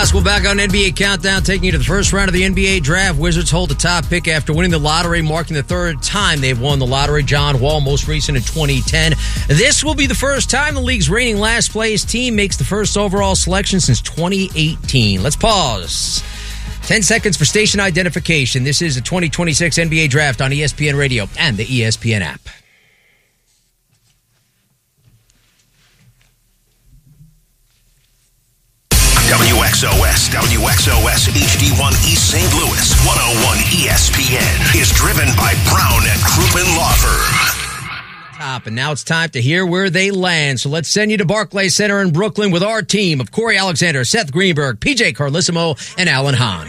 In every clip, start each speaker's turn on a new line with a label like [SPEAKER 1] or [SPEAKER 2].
[SPEAKER 1] We're back on NBA Countdown, taking you to the first round of the NBA Draft. Wizards hold the top pick after winning the lottery, marking the third time they've won the lottery. John Wall, most recent in 2010. This will be the first time the league's reigning last place team makes the first overall selection since 2018. Let's pause. 10 seconds for station identification. This is the 2026 NBA Draft on ESPN Radio and the ESPN app.
[SPEAKER 2] WXOS HD1 East St. Louis 101 ESPN is driven by Brown and Crouppen Law Firm.
[SPEAKER 1] And now it's time to hear where they land. So let's send you to Barclays Center in Brooklyn with our team of Corey Alexander, Seth Greenberg, PJ Carlissimo, and Alan Hahn.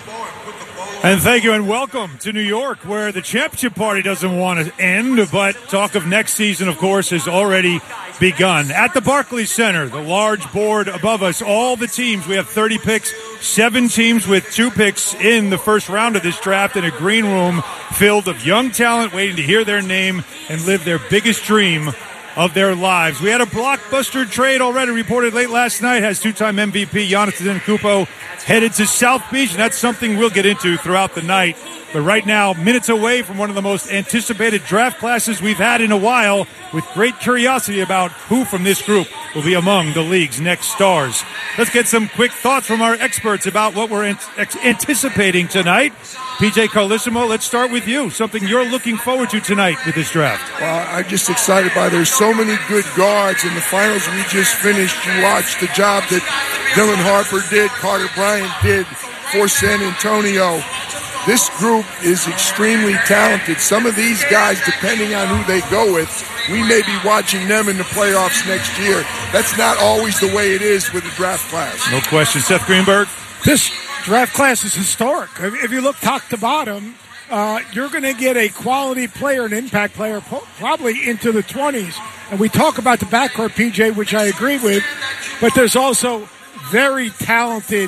[SPEAKER 3] And thank you and welcome to New York, where the championship party doesn't want to end, but talk of next season, of course, has already begun. At the Barclays Center, the large board above us, all the teams, we have 30 picks, 7 teams with 2 picks in the first round of this draft, in a green room filled of young talent waiting to hear their name and live their biggest dream of their lives. We had a blockbuster trade already reported late last night, has 2-time MVP Giannis Antetokounmpo headed to South Beach, and that's something we'll get into throughout the night. But right now, minutes away from one of the most anticipated draft classes we've had in a while, with great curiosity about who from this group will be among the league's next stars. Let's get some quick thoughts from our experts about what we're anticipating tonight. PJ Carlissimo, let's start with you. Something you're looking forward to tonight with this draft.
[SPEAKER 4] Well, I'm just excited by there's so many good guards in the finals we just finished. You watched the job that Dylan Harper did, Carter Bryant did for San Antonio. This group is extremely talented. Some of these guys, depending on who they go with, we may be watching them in the playoffs next year. That's not always the way it is with the draft class.
[SPEAKER 3] No question. Seth Greenberg?
[SPEAKER 5] This draft class is historic. If you look top to bottom, you're going to get a quality player, an impact player, probably into the 20s. And we talk about the backcourt, PJ, which I agree with, but there's also very talented,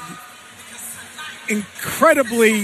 [SPEAKER 5] incredibly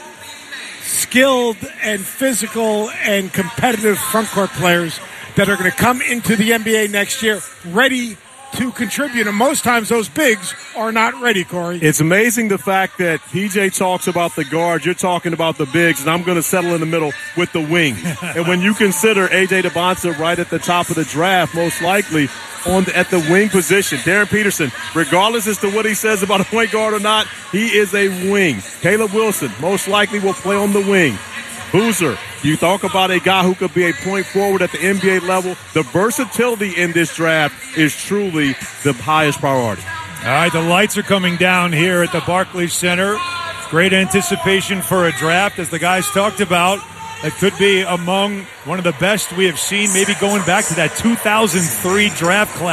[SPEAKER 5] skilled and physical and competitive frontcourt players that are going to come into the NBA next year ready to contribute, and most times those bigs are not ready, Corey.
[SPEAKER 6] It's amazing the fact that PJ talks about the guards, you're talking about the bigs, and I'm going to settle in the middle with the wing. And when you consider A.J. Debonsa right at the top of the draft, most likely at the wing position, Darren Peterson, regardless as to what he says about a point guard or not, he is a wing. Caleb Wilson most likely will play on the wing. Boozer, you talk about a guy who could be a point forward at the NBA level. The versatility in this draft is truly the highest priority.
[SPEAKER 3] All right, the lights are coming down here at the Barclays Center. Great anticipation for a draft, as the guys talked about. It could be among one of the best we have seen, maybe going back to that 2003 draft class.